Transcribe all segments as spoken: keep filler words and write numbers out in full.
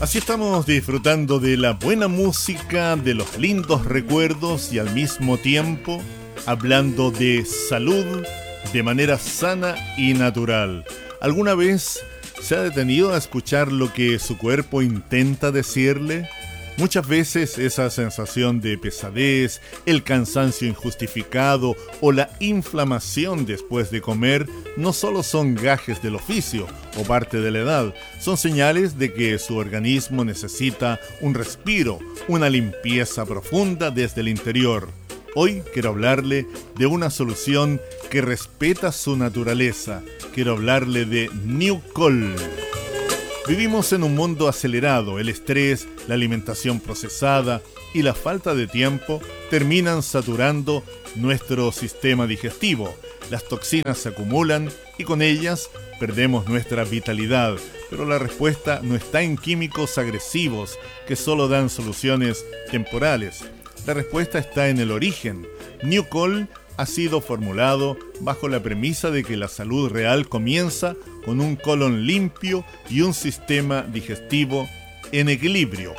Así estamos disfrutando de la buena música, de los lindos recuerdos y al mismo tiempo hablando de salud de manera sana y natural. ¿Alguna vez se ha detenido a escuchar lo que su cuerpo intenta decirle? Muchas veces esa sensación de pesadez, el cansancio injustificado o la inflamación después de comer no solo son gajes del oficio o parte de la edad, son señales de que su organismo necesita un respiro, una limpieza profunda desde el interior. Hoy quiero hablarle de una solución que respeta su naturaleza. Quiero hablarle de New-Col. Vivimos en un mundo acelerado. El estrés, la alimentación procesada y la falta de tiempo terminan saturando nuestro sistema digestivo. Las toxinas se acumulan y con ellas perdemos nuestra vitalidad. Pero la respuesta no está en químicos agresivos que solo dan soluciones temporales. La respuesta está en el origen. New-Col ha sido formulado bajo la premisa de que la salud real comienza con un colon limpio y un sistema digestivo en equilibrio.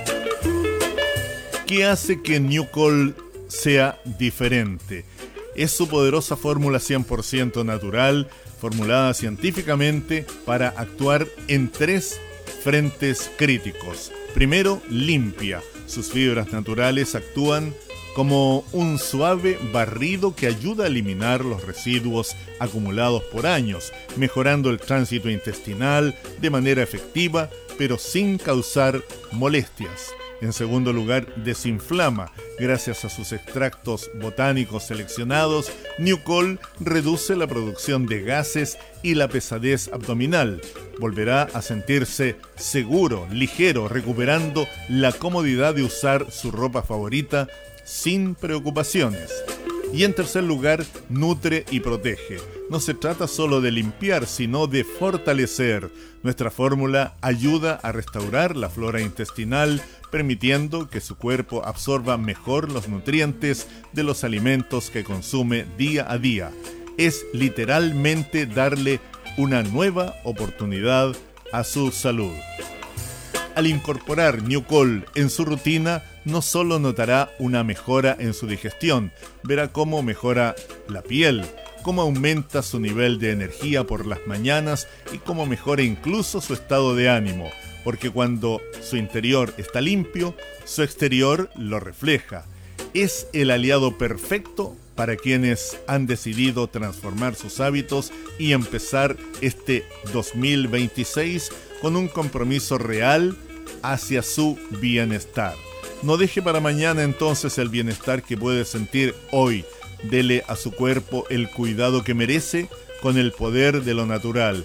¿Qué hace que New-Col sea diferente? Es su poderosa fórmula cien por ciento natural, formulada científicamente para actuar en tres frentes críticos. Primero, limpia. Sus fibras naturales actúan como un suave barrido que ayuda a eliminar los residuos acumulados por años, mejorando el tránsito intestinal de manera efectiva, pero sin causar molestias. En segundo lugar, desinflama. Gracias a sus extractos botánicos seleccionados, New-Col reduce la producción de gases y la pesadez abdominal. Volverá a sentirse seguro, ligero, recuperando la comodidad de usar su ropa favorita sin preocupaciones. Y en tercer lugar, nutre y protege. No se trata solo de limpiar, sino de fortalecer. Nuestra fórmula ayuda a restaurar la flora intestinal, permitiendo que su cuerpo absorba mejor los nutrientes de los alimentos que consume día a día. Es literalmente darle una nueva oportunidad a su salud. Al incorporar New-Col en su rutina, no solo notará una mejora en su digestión, verá cómo mejora la piel, cómo aumenta su nivel de energía por las mañanas y cómo mejora incluso su estado de ánimo, porque cuando su interior está limpio, su exterior lo refleja. Es el aliado perfecto para quienes han decidido transformar sus hábitos y empezar este dos mil veintiséis con un compromiso real hacia su bienestar. No deje para mañana entonces el bienestar que puede sentir hoy. Dele a su cuerpo el cuidado que merece con el poder de lo natural.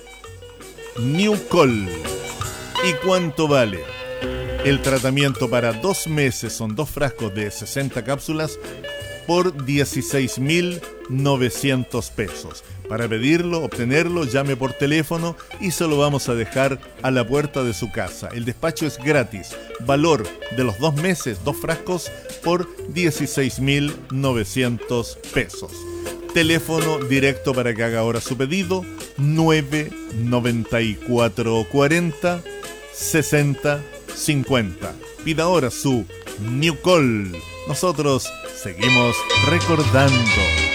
New-Col. ¿Y cuánto vale? El tratamiento para dos meses son dos frascos de sesenta cápsulas por dieciséis mil novecientos pesos. Para pedirlo, obtenerlo, llame por teléfono y se lo vamos a dejar a la puerta de su casa. El despacho es gratis. Valor de los dos meses, dos frascos por dieciséis mil novecientos pesos. Teléfono directo para que haga ahora su pedido: nueve noventa y cuatro cuarenta sesenta cincuenta. Pida ahora su New-Col. Nosotros seguimos recordando.